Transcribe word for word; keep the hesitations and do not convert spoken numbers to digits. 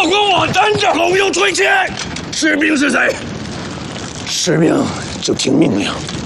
跟我等着！龙游垂青，士兵是谁？士兵就听命令。